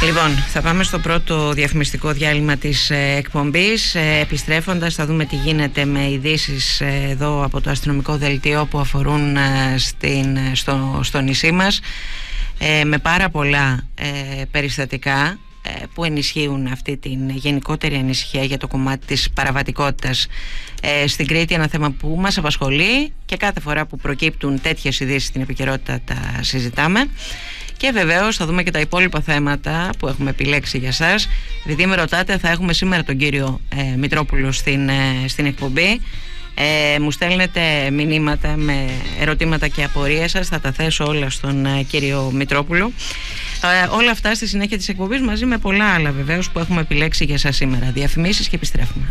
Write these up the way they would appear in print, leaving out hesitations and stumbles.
Λοιπόν, θα πάμε στο πρώτο διαφημιστικό διάλειμμα της εκπομπής. Επιστρέφοντας θα δούμε τι γίνεται με ειδήσεις εδώ από το αστυνομικό δελτίο που αφορούν στο νησί μας, με πάρα πολλά περιστατικά που ενισχύουν αυτή την γενικότερη ανησυχία για το κομμάτι της παραβατικότητας στην Κρήτη, ένα θέμα που μας απασχολεί και κάθε φορά που προκύπτουν τέτοιες ειδήσεις στην επικαιρότητα τα συζητάμε. Και βεβαίως θα δούμε και τα υπόλοιπα θέματα που έχουμε επιλέξει για σας. Επειδή με ρωτάτε, θα έχουμε σήμερα τον κύριο Μητρόπουλο στην εκπομπή. Μου στέλνετε μηνύματα με ερωτήματα και απορίες σας. Θα τα θέσω όλα στον κύριο Μητρόπουλο. Όλα αυτά στη συνέχεια της εκπομπής, μαζί με πολλά άλλα βεβαίως που έχουμε επιλέξει για σας σήμερα. Διαφημίσεις και επιστρέφουμε.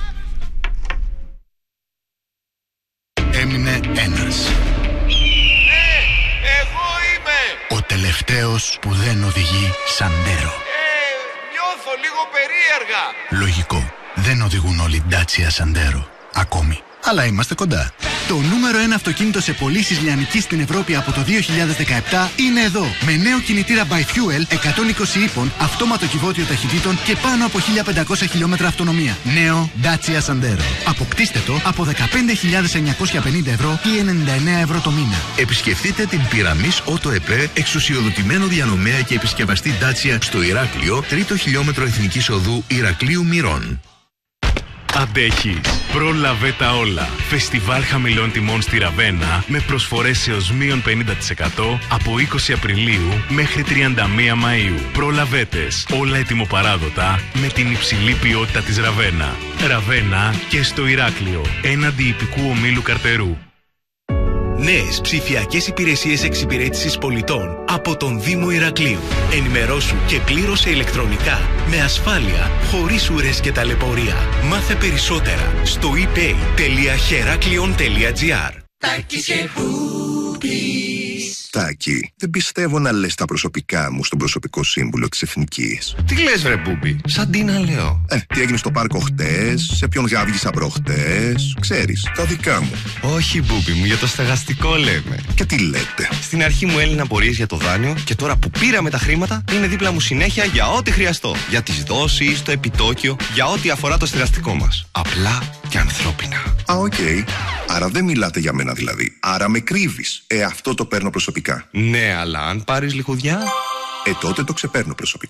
Έμεινε ένας. Εγώ είμαι! Ο τελευταίος που δεν οδηγεί Σαντέρο. Νιώθω λίγο περίεργα. Λογικό. Δεν οδηγούν όλοι Dacia Sandero. Ακόμη. Αλλά είμαστε κοντά. Το νούμερο 1 αυτοκίνητο σε πωλήσεις λιανικής στην Ευρώπη από το 2017 είναι εδώ. Με νέο κινητήρα by Fuel 120 ύπων, αυτόματο κυβότιο ταχυτήτων και πάνω από 1500 χιλιόμετρα αυτονομία. Νέο Dacia Sandero. Αποκτήστε το από 15.950 ευρώ ή 99 ευρώ το μήνα. Επισκεφτείτε την Πυραμής Ότο ΕΠΕ, εξουσιοδοτημένο διανομέα και επισκευαστή Dacia στο Ηράκλειο, 3ο χιλιόμετρο Εθνικής Οδού Ηρακλείου Μυρών. Αντέχεις. Πρόλαβε τα όλα. Φεστιβάλ χαμηλών τιμών στη Ραβένα με προσφορές έως μείον 50% από 20 Απριλίου μέχρι 31 Μαΐου. Προλαβέτες. Όλα ετοιμοπαράδοτα με την υψηλή ποιότητα της Ραβένα. Ραβένα και στο Ηράκλειο. Έναντι ιππικού ομίλου Καρτερού. Νέες ψηφιακές υπηρεσίες εξυπηρέτησης πολιτών από τον Δήμο Ηρακλείου. Ενημερώσου και πλήρωσε ηλεκτρονικά, με ασφάλεια, χωρίς ουρές και ταλαιπωρία. Μάθε περισσότερα στο epay.heraklion.gr. Τάκη, δεν πιστεύω να λες τα προσωπικά μου στον προσωπικό σύμβουλο της Εθνικής. Τι λες ρε Μπούμπη, σαν τι να λέω. Τι έγινε στο πάρκο χτες, σε ποιον γάβγισα προχτές, ξέρεις, τα δικά μου. Όχι Μπούμπη μου, για το στεγαστικό λέμε. Και τι λέτε. Στην αρχή μου έλυναν απορίες για το δάνειο και τώρα που πήραμε τα χρήματα είναι δίπλα μου συνέχεια για ό,τι χρειαστώ. Για τις δόσεις, το επιτόκιο, για ό,τι αφορά το στεγαστικό μας. Απλά και ανθρώπινα. Οκ. Άρα δεν μιλάτε για μένα δηλαδή. Άρα με κρύβεις. Αυτό το παίρνω προσωπικά. Ναι, αλλά αν πάρεις λιχουδιά. Τότε το ξεπέρνω προσωπικά.